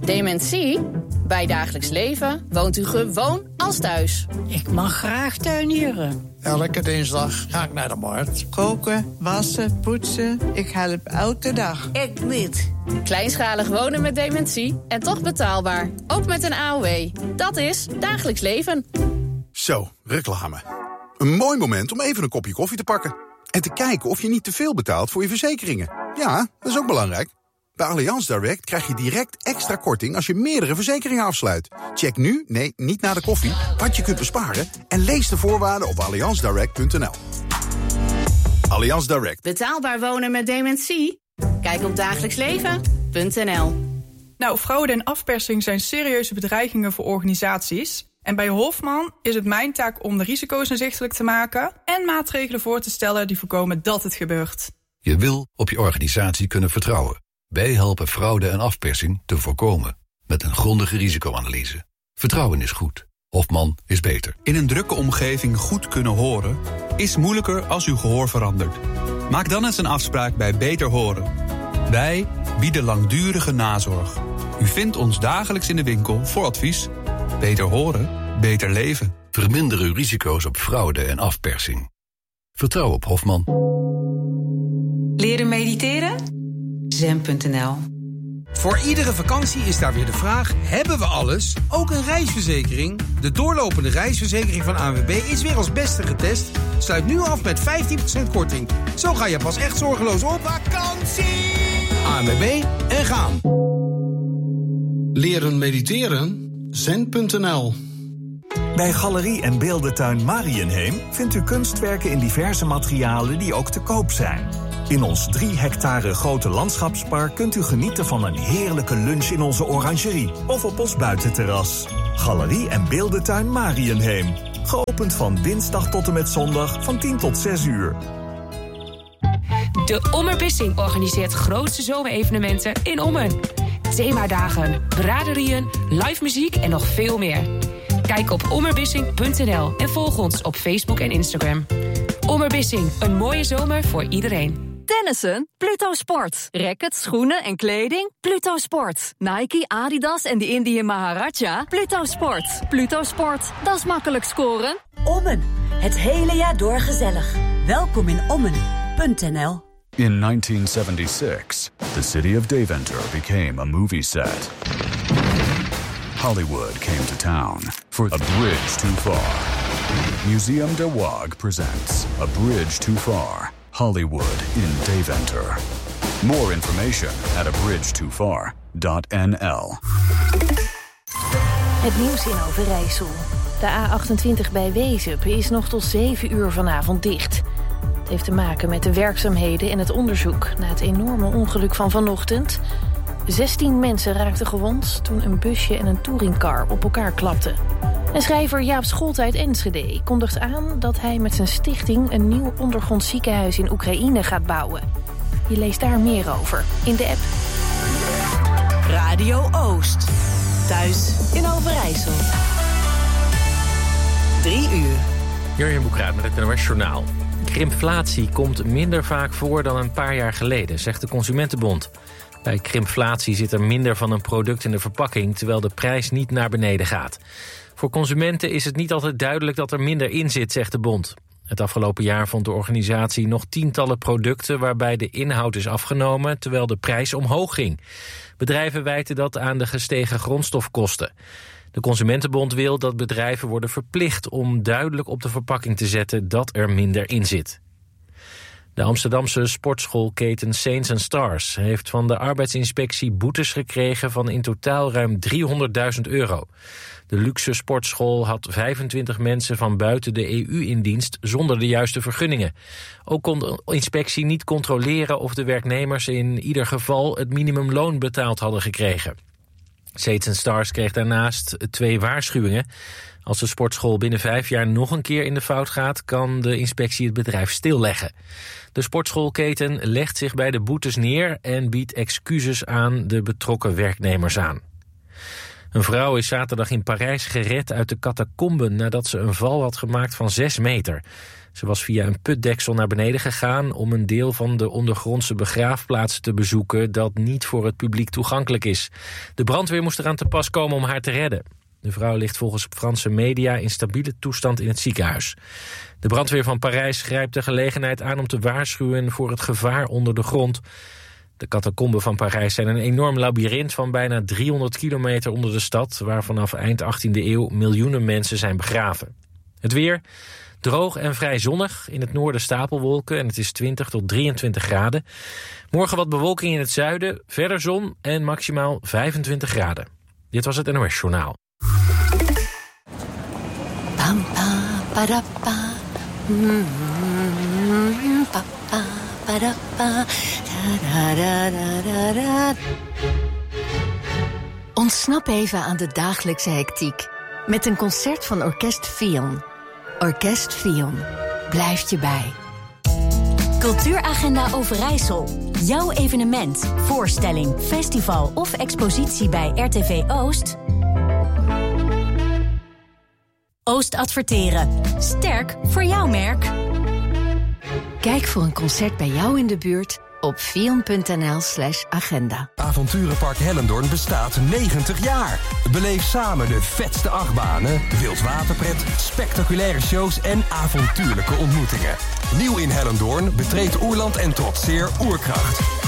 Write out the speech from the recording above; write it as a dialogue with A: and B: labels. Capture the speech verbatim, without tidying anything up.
A: Dementie? Bij Dagelijks Leven woont u gewoon als thuis.
B: Ik mag graag tuinieren.
C: Elke dinsdag ga ik naar de markt.
D: Koken, wassen, poetsen. Ik help elke dag.
B: Ik niet.
A: Kleinschalig wonen met dementie en toch betaalbaar. Ook met een A O W. Dat is Dagelijks Leven.
E: Zo, reclame. Een mooi moment om even een kopje koffie te pakken. En te kijken of je niet te veel betaalt voor je verzekeringen. Ja, dat is ook belangrijk. Bij Allianz Direct krijg je direct extra korting als je meerdere verzekeringen afsluit. Check nu, nee, niet na de koffie, wat je kunt besparen en lees de voorwaarden op allianz direct punt n l. Allianz Direct.
A: Betaalbaar wonen met dementie? Kijk op dagelijks leven punt n l.
F: Nou, fraude en afpersing zijn serieuze bedreigingen voor organisaties. En bij Hofman is het mijn taak om de risico's inzichtelijk te maken en maatregelen voor te stellen die voorkomen dat het gebeurt.
G: Je wil op je organisatie kunnen vertrouwen. Wij helpen fraude en afpersing te voorkomen met een grondige risicoanalyse. Vertrouwen is goed. Hofman is beter.
H: In een drukke omgeving goed kunnen horen is moeilijker als uw gehoor verandert. Maak dan eens een afspraak bij Beter Horen. Wij bieden langdurige nazorg. U vindt ons dagelijks in de winkel voor advies. Beter horen, beter leven.
G: Verminder uw risico's op fraude en afpersing. Vertrouw op Hofman.
I: Leren mediteren? zen punt n l.
J: Voor iedere vakantie is daar weer de vraag, hebben we alles? Ook een reisverzekering? De doorlopende reisverzekering van A N W B is weer als beste getest. Sluit nu af met vijftien procent korting. Zo ga je pas echt zorgeloos op vakantie. A N W B en gaan.
K: Leren mediteren? zen punt n l.
L: Bij Galerie en Beeldentuin Mariënheem vindt u kunstwerken in diverse materialen die ook te koop zijn. In ons drie hectare grote landschapspark kunt u genieten van een heerlijke lunch in onze orangerie of op ons buitenterras. Galerie en Beeldentuin Mariënheem. Geopend van dinsdag tot en met zondag van tien tot zes uur.
M: De Ommerbissing organiseert grootste zomerevenementen in Ommen. Themadagen, braderieën, live muziek en nog veel meer. Kijk op ommerbissing punt n l en volg ons op Facebook en Instagram. Ommerbissing, een mooie zomer voor iedereen.
N: Tennissen? Pluto Sport. Rackets, schoenen en kleding? Pluto Sport. Nike, Adidas en de Indian Maharaja? Pluto Sport. Pluto Sport, dat is makkelijk scoren.
O: Ommen, het hele jaar door gezellig. Welkom in Ommen punt n l.
P: In nineteen seventy-six, the city of Deventer became a movie set. Hollywood came to town for A Bridge Too Far. Museum de Waag presents A Bridge Too Far, Hollywood in Deventer. More information at a bridge too far dot n l.
Q: Het nieuws in Overijssel. De A achtentwintig bij Wezep is nog tot zeven uur vanavond dicht. Het heeft te maken met de werkzaamheden en het onderzoek na het enorme ongeluk van vanochtend. zestien mensen raakten gewond toen een busje en een touringcar op elkaar klapten. En schrijver Jaap Scholte uit Enschede kondigt aan dat hij met zijn stichting een nieuw ondergronds ziekenhuis in Oekraïne gaat bouwen. Je leest daar meer over in de app.
O: Radio Oost. Thuis in Overijssel. Drie uur.
R: Jurjen Boekraat met het N O S Journaal. Krimpflatie komt minder vaak voor dan een paar jaar geleden, zegt de Consumentenbond. Bij krimpflatie zit er minder van een product in de verpakking, terwijl de prijs niet naar beneden gaat. Voor consumenten is het niet altijd duidelijk dat er minder in zit, zegt de bond. Het afgelopen jaar vond de organisatie nog tientallen producten waarbij de inhoud is afgenomen, terwijl de prijs omhoog ging. Bedrijven wijten dat aan de gestegen grondstofkosten. De Consumentenbond wil dat bedrijven worden verplicht om duidelijk op de verpakking te zetten dat er minder in zit. De Amsterdamse sportschoolketen Saints and Stars heeft van de arbeidsinspectie boetes gekregen van in totaal ruim driehonderdduizend euro. De luxe sportschool had vijfentwintig mensen van buiten de E U in dienst zonder de juiste vergunningen. Ook kon de inspectie niet controleren of de werknemers in ieder geval het minimumloon betaald hadden gekregen. Saints and Stars kreeg daarnaast twee waarschuwingen. Als de sportschool binnen vijf jaar nog een keer in de fout gaat, kan de inspectie het bedrijf stilleggen. De sportschoolketen legt zich bij de boetes neer en biedt excuses aan de betrokken werknemers aan. Een vrouw is zaterdag in Parijs gered uit de catacomben nadat ze een val had gemaakt van zes meter. Ze was via een putdeksel naar beneden gegaan om een deel van de ondergrondse begraafplaats te bezoeken dat niet voor het publiek toegankelijk is. De brandweer moest eraan te pas komen om haar te redden. De vrouw ligt volgens Franse media in stabiele toestand in het ziekenhuis. De brandweer van Parijs grijpt de gelegenheid aan om te waarschuwen voor het gevaar onder de grond. De catacomben van Parijs zijn een enorm labyrint van bijna driehonderd kilometer onder de stad, waar vanaf eind achttiende eeuw miljoenen mensen zijn begraven. Het weer, droog en vrij zonnig, in het noorden stapelwolken en het is twintig tot drieëntwintig graden. Morgen wat bewolking in het zuiden, verder zon en maximaal vijfentwintig graden. Dit was het N O S Journaal.
S: Pam, pam, padappa. Mm, pa, pa, padappa. Da, da, da, da, da. Ontsnap even aan de dagelijkse hectiek met een concert van Orkest Fion. Orkest Fion blijft je bij.
O: Cultuuragenda Overijssel. Jouw evenement, voorstelling, festival of expositie bij R T V Oost? Oost adverteren. Sterk voor jouw merk.
S: Kijk voor een concert bij jou in de buurt op fion.nl slash agenda.
T: Avonturenpark Hellendoorn bestaat negentig jaar. Beleef samen de vetste achtbanen, wildwaterpret, spectaculaire shows en avontuurlijke ontmoetingen. Nieuw in Hellendoorn betreedt Oerland en trotseer Oerkracht.